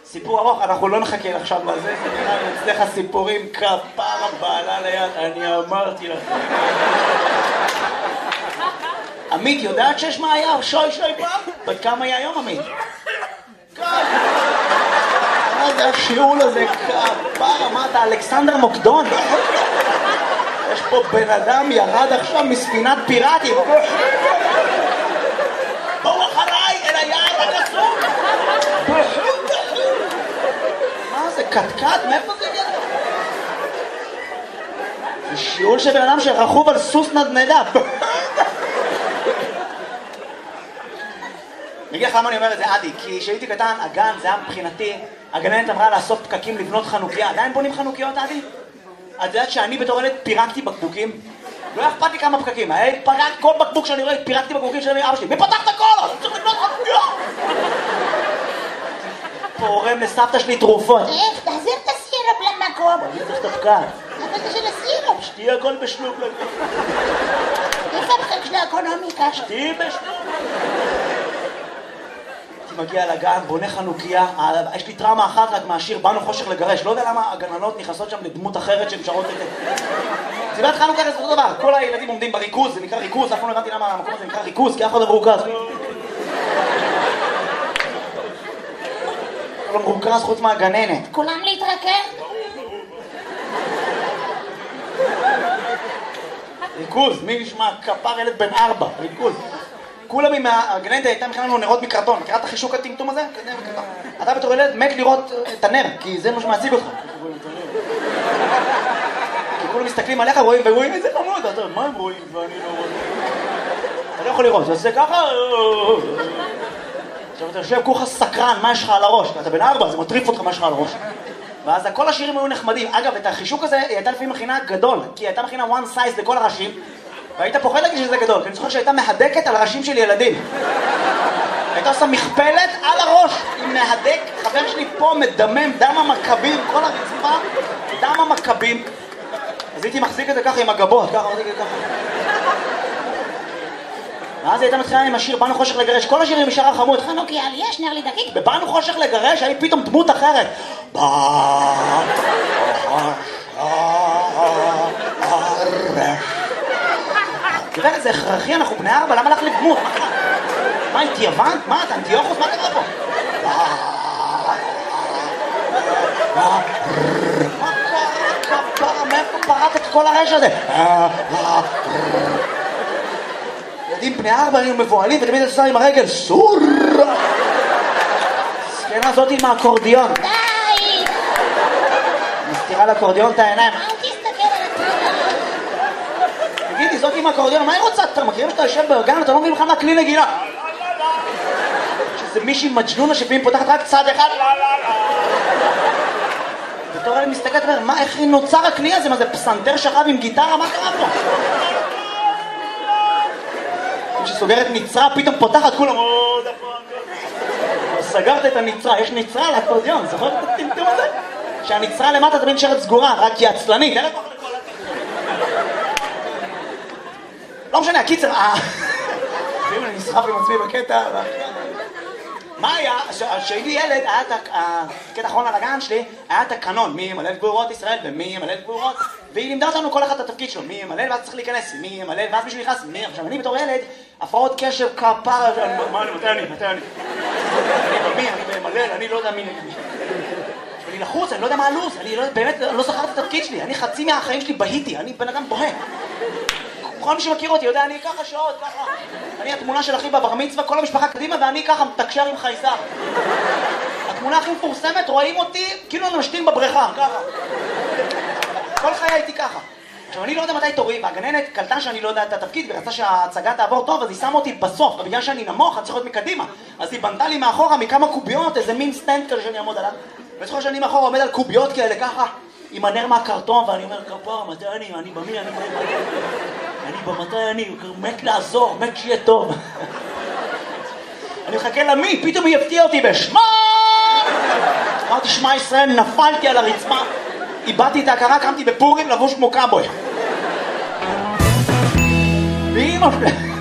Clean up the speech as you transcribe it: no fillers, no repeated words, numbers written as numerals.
סיפור ארוך, אנחנו לא נחכה עכשיו לזה, זה נראה לי אצלך סיפורים כפרה בעלה ליד, אני אמרתי לך. עמית, יודעת שיש מה היה? שוי פעם? בת כמה היה היום, עמית? מה זה השיעול הזה? כפרה, מה אתה, אלכסנדר מוקדון? יש פה בן אדם ירד עכשיו מספינת פיראטים. בואו אחריי אל היער הגסום. מה זה, קטקט? מאיפה זה הגיע? זה שיעול של בן אדם שרכוב על סוס נדנדה. אני אגיד לך למה אני אומר את זה, עדי, כי כשהייתי קטן, הגן, זה היה מבחינתי, הגננת אמרה לאסוף פקקים לבנות חנוכיה. עדיין בונים חנוכיות, עדי? את יודעת שאני בתור ילד פירקתי בקבוקים? לא אכפת לי כמה פקקים, כל בקבוק שאני רואה, פירקתי בקבוקים של אבא שלי. מי פתח את הכל? אני צריך לבנות חנוכיה! פורם לסבתא שלי תרופות. תחזיר את הסירופ למקום. אני צריך את הפקק. אבל זה של הסירופ. שתהיה הכל בשלוק לגבי. איפה הפקק של האקונומיקה? שתהיה בשלוק. מגיע לגן, בונה חנוכיה, יש לי טראומה אחת רק מהשיר באנו חושך לגרש, לא יודע למה הגננות נכנסות שם לדמות אחרת שהן שרות את זה. סיבת חנוכה זה אותו דבר, כל הילדים עומדים בריכוז, זה נקרא ריכוז, אף פעם לא הבנתי למה המקום הזה נקרא ריכוז, כי אף אחד לא מרוכז. לא מרוכז חוץ מהגננת. כולם להתרכז? ריכוז, מי נשמע? כפר ילד בן 4, ריכוז. כולם עם הגננת הייתה מכנה לנו נרות מקרטון, מכירה את החישוק הטמטום הזה? אתה בתור ילד מת לראות את הנר, כי זה מה שמעציג אותך. כי כולם מסתכלים עליך ורואים איזה חמוד, אתה יודע, מה הם רואים ואני לא רואה? אתה לא יכול לראות, זה עושה ככה... עכשיו אתה יושב כולך סקרן, מה יש לך על הראש? אתה בן 4, זה מטריף אותך מה יש לך על הראש. ואז כל השירים היו נחמדים. אגב, את החישוק הזה היא הייתה לפעמים מכינה גדול, כי היא הייתה מכינה one size לכל הראשים, והיית פוחד להגיד שזה גדול, כי אני זוכר שהייתה מהדקת על הראשים של ילדים. הייתה עושה מכפלת על הראש, עם מהדק, חבר שלי פה מדמם, דם המכבים, כל הרצפה, דם המכבים. אז הייתי מחזיק את זה ככה עם הגבות, ככה מחזיק את זה ככה. ואז הייתה מתחילה עם השיר באנו חושך לגרש, כל השירים משאר החמוד, חנוכיה לי יש נר לי דקיק. בבאנו חושך לגרש, היה פתאום דמות אחרת. תראה, זה הכרחי, אנחנו בני 4, למה לך לדמות? מה, הייתי יוון? מה, אתה אנטיוכוס? מה קרה פה? מה קרה? כפרה, מאיפה פרט את כל הרש הזה? ילדים בני 4 היו מבועלים ותמיד עושה עם הרגל סור! סקנה זאת עם האקורדיון. די! מסתירה לאקורדיון את העיניים. אל תסתכל על התמונה. תגידי, זאת עם האקורדיון, מה היא רוצה? אתה מכירים שאתה יושב בגן, אתה לא מבין לך מה כלי נגינה. שזה מישהי מג'נונה שפעמים פותחת רק צד אחד. בתור אלה מסתכלת ואומר, מה, איך נוצר הכלי הזה? מה זה פסנתר שכב עם גיטרה? מה קרה פה? כשסוגרת נצרה, פתאום פותחת כולם סגרת את הנצרה, יש נצרה לאקורדיון, זוכרת את הטמטום הזה? שהנצרה למטה תמיד נשארת סגורה, רק היא עצלנית. לא משנה, הקיצר, לפעמים אני נסחף עם עצמי בקטע. מה היה? כשהייתי ילד, היה את הקטע האחרון על הגן שלי, היה את הקנון, מי ימלא את גבורות ישראל ומי ימלא את גבורות, והיא לימדה אותנו כל אחד את התפקיד שלו, מי ימלא ואז צריך להיכנס, מי ימלא ואז מישהו נכנס, מי. עכשיו אני בתור ילד, הפרעות קשב כפרה, מה אני, מתי אני? אני במי, אני ממלא, אני לא יודע מי. אני לחוץ, אני לא יודע מה הלו"ז, אני באמת לא זכרתי את התפקיד שלי, אני חצי מהחיים שלי בהיתי, אני בן אדם בוהה. כל מי שמכיר אותי יודע, אני ככה שעות, ככה. אני התמונה של אחי בבר מצווה, כל המשפחה קדימה, ואני ככה מתקשר עם חייזר. התמונה הכי מפורסמת, רואים אותי, כאילו אני משתין בבריכה, ככה. כל חיי הייתי ככה. עכשיו, אני לא יודע מתי תורי, והגננת קלטה שאני לא יודע את התפקיד, ורצה שההצגה תעבור טוב, אז היא שמה אותי בסוף, ובגלל שאני נמוך, אני צריך להיות מקדימה. אז היא בנתה לי מאחורה מכמה קוביות, איזה מין סטנד כזה שאני אעמוד עליו. וזוכר שאני מאחורה עומד על קוביות כאלה, ככה, עם הנר מהקרטון, ואני אומר, כפר, מתי אני במי, אני במתי אני, מת לעזור, מת שיהיה טוב. אני מחכה למי, פתאום היא הפתיעה אותי בשמה! אמרתי, שמע ישראל, נפלתי על הרצפה, איבדתי את ההכרה, קמתי בפורים לבוש כמו קאבוי. ואמא שלי...